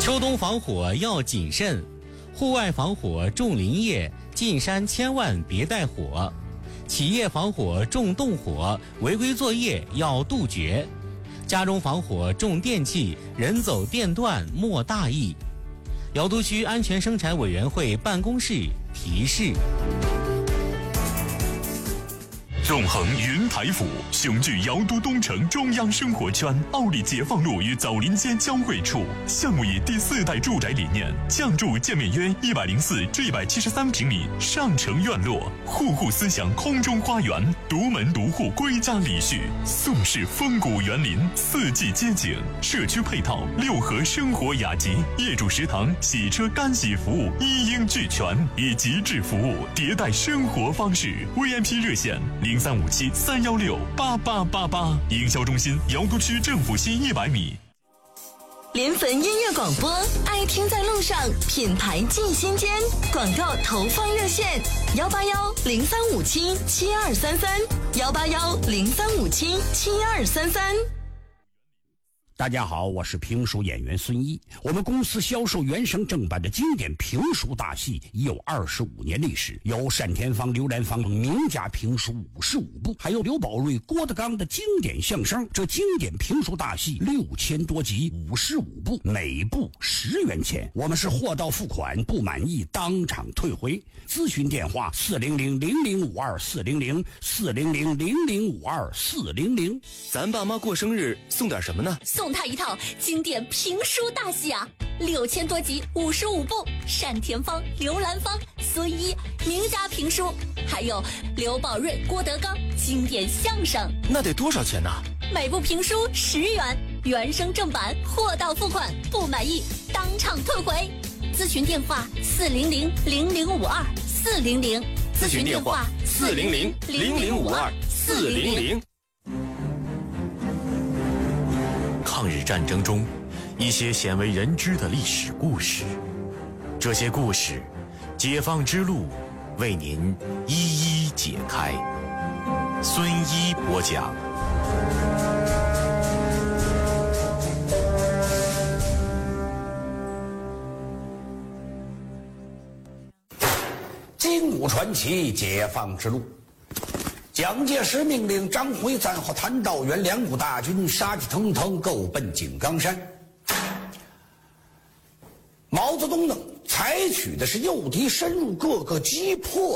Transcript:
秋冬防火要谨慎，户外防火重林业，进山千万别带火。企业防火重动火，违规作业要杜绝。家中防火重电器，人走电断莫大意。瑶都区安全生产委员会办公室提示。 纵横云台府，雄踞瑶都东城中央生活圈，奥里解放路与枣林街交汇处。项目以第4代住宅理念，降筑建面约104至173平米上城院落，户户思想空中花园，独门独户归家礼序，宋式风骨园林，4季街景，社区配套6合生活雅集，业主食堂、洗车干洗服务一应俱全，以极致服务迭代生活方式。VIP 热线0357-316-8888，营销中心瑶都区政府西100米。 联汾音乐广播，爱听在路上，品牌进心间。广告投放热线：181-0357-7233，181-0357-7233。 大家好，我是评书演员孙一。我们公司销售原声正版的经典评书大戏已有25年历史，有单田芳、刘兰芳名家评书55部，还有刘宝瑞、郭德纲的经典相声。这经典评书大戏6000多集，55部，每部10元钱。我们是货到付款，不满意当场退回。咨询电话400-0052-400，400-0052-400。 咱爸妈过生日送点什么呢？ 送他一套经典评书大戏啊，6000多集，55部，单田芳、刘兰芳、孙一名家评书，还有刘宝瑞、郭德纲经典相声。 那得多少钱呢？ 每部评书10元，原声正版，货到付款，不满意当场退回。咨询电话400-0052-400， 咨询电话400-0052-400。抗日战争中，一些鲜为人知的历史故事，这些故事，解放之路为您一一解开。孙一播讲。 金谷传奇，解放之路。蒋介石命令张辉瓒和谭道源2股大军杀气腾腾够奔井冈山。毛泽东呢，采取的是诱敌深入各个击破